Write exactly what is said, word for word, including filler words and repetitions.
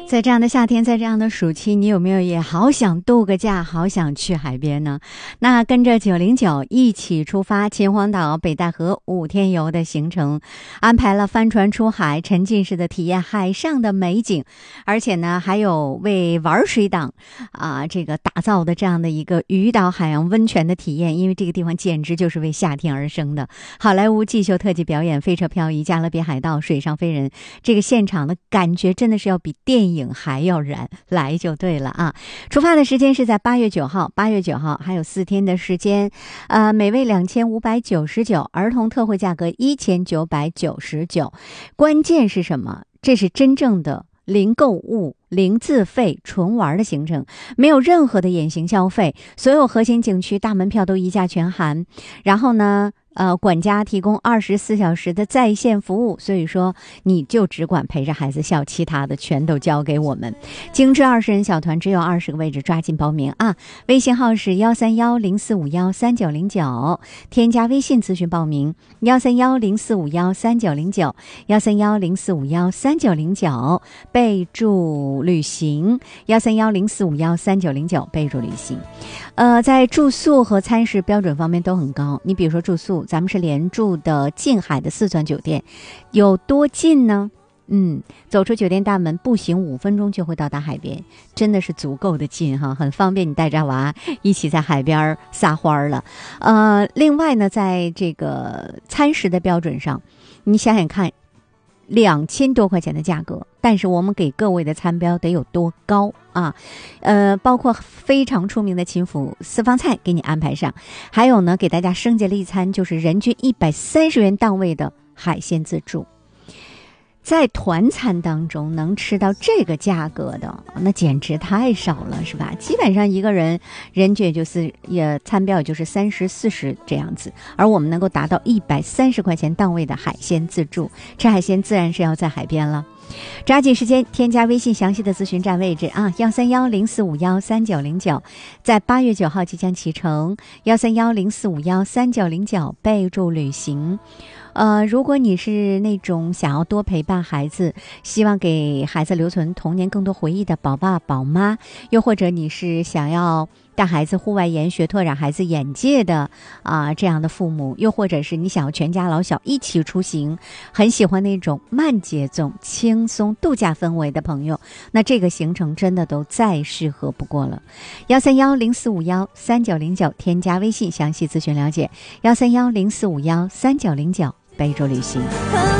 在这样的夏天，在这样的暑期，你有没有也好想度个假，好想去海边呢？那跟着九零九一起出发秦皇岛北戴河五天游的行程，安排了帆船出海，沉浸式的体验海上的美景，而且呢还有为玩水党啊这个打造的这样的一个鱼岛海洋温泉的体验，因为这个地方简直就是为夏天而生的。好莱坞季秀特技表演飞车漂移、加勒比海盗、水上飞人，这个现场的感觉真的是要比电影还要燃，来就对了啊！出发的时间是在八月九号，八月九号还有四天的时间，呃，每位两千五百九十九，儿童特惠价格一千九百九十九。关键是什么？这是真正的零购物、零自费、纯玩的行程，没有任何的隐形消费，所有核心景区大门票都一价全含。然后呢？呃，管家提供二十四小时的在线服务，所以说你就只管陪着孩子笑，其他的全都交给我们。精致二十人小团只有二十个位置，抓紧报名啊！微信号是幺三幺零四五幺三九零九，添加微信咨询报名幺三幺零四五幺三九零九幺三幺零四五幺三九零九，备注旅行幺三幺零四五幺三九零九，备注旅行。呃，在住宿和餐食标准方面都很高。你比如说住宿，咱们是连住的近海的四钻酒店，有多近呢？嗯，走出酒店大门，步行五分钟就会到达海边，真的是足够的近哈，很方便你带着娃一起在海边撒欢了。呃，另外呢，在这个餐食的标准上，你想想看，两千多块钱的价格，但是我们给各位的餐标得有多高啊？呃，包括非常出名的秦府私房菜给你安排上，还有呢，给大家升级了一餐，就是人均一百三十元档位的海鲜自助。在团餐当中能吃到这个价格的，那简直太少了，是吧？基本上一个人人均也就是也餐标也就是三十四十这样子，而我们能够达到一百三十块钱档位的海鲜自助，吃海鲜自然是要在海边了。抓紧时间添加微信详细的咨询站位置啊，幺三幺零四五幺三九零九，在八月九号即将启程，幺三幺零四五幺三九零九，备注旅行。呃，如果你是那种想要多陪伴孩子，希望给孩子留存童年更多回忆的宝爸宝妈，又或者你是想要带孩子户外研学，拓展孩子眼界的啊、呃、这样的父母，又或者是你想要全家老小一起出行，很喜欢那种慢节奏、轻松度假氛围的朋友，那这个行程真的都再适合不过了。幺三幺零四五幺三九零九，添加微信详细咨询了解。幺三幺零四五幺三九零九，备注旅行。